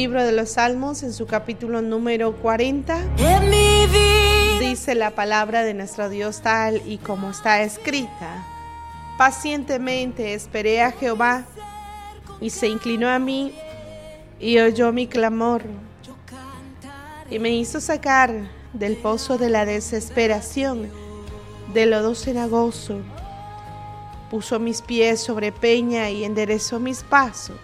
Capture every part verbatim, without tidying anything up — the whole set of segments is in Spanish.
libro de los Salmos, en su capítulo número cuarenta, dice la palabra de nuestro Dios tal y como está escrita: pacientemente esperé a Jehová, y se inclinó a mí, y oyó mi clamor, y me hizo sacar del pozo de la desesperación, del lodo cenagoso. Puso mis pies sobre peña y enderezó mis pasos.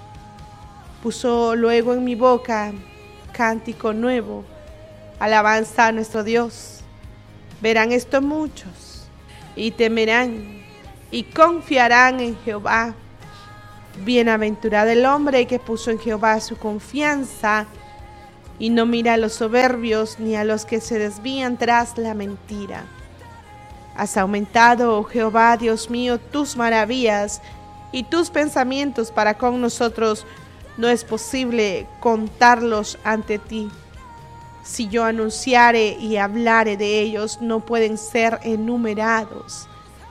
Puso luego en mi boca cántico nuevo, alabanza a nuestro Dios. Verán esto muchos y temerán y confiarán en Jehová. Bienaventurado el hombre que puso en Jehová su confianza y no mira a los soberbios ni a los que se desvían tras la mentira. Has aumentado, oh Jehová, Dios mío, tus maravillas y tus pensamientos para con nosotros. No es posible contarlos ante ti. Si yo anunciare y hablare de ellos, no pueden ser enumerados.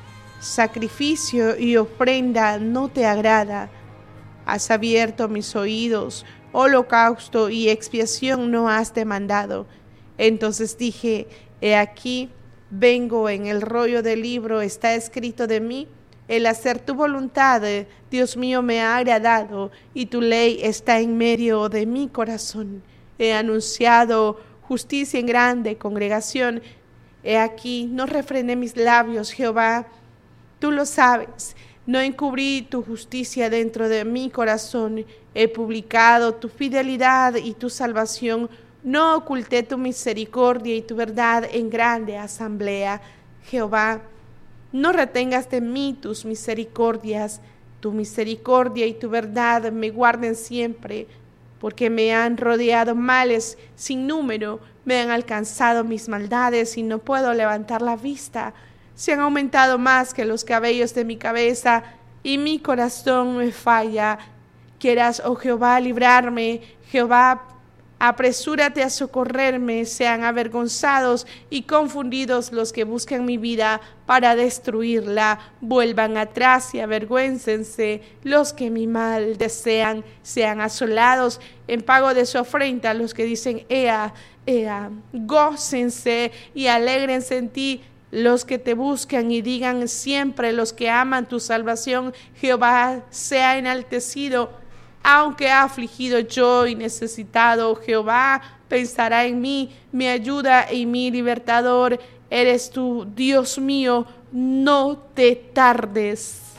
Sacrificio y ofrenda no te agrada. Has abierto mis oídos, holocausto y expiación no has demandado. Entonces dije, he aquí, vengo, en el rollo del libro está escrito de mí: el hacer tu voluntad, Dios mío, me ha agradado, y tu ley está en medio de mi corazón. He anunciado justicia en grande congregación. He aquí, no refrené mis labios, Jehová, tú lo sabes. No encubrí tu justicia dentro de mi corazón. He publicado tu fidelidad y tu salvación. No oculté tu misericordia y tu verdad en grande asamblea. Jehová, no retengas de mí tus misericordias. Tu misericordia y tu verdad me guarden siempre, porque me han rodeado males sin número. Me han alcanzado mis maldades y no puedo levantar la vista. Se han aumentado más que los cabellos de mi cabeza, y mi corazón me falla. Quieras, oh Jehová, librarme. Jehová, apresúrate a socorrerme. Sean avergonzados y confundidos los que buscan mi vida para destruirla. Vuelvan atrás y avergüéncense los que mi mal desean. Sean asolados en pago de su afrenta los que dicen, ea, ea. Gócense y alégrense en ti los que te buscan, y digan siempre los que aman tu salvación: Jehová sea enaltecido. Aunque afligido yo y necesitado, Jehová pensará en mí, mi ayuda y mi libertador. Eres tú, Dios mío, no te tardes.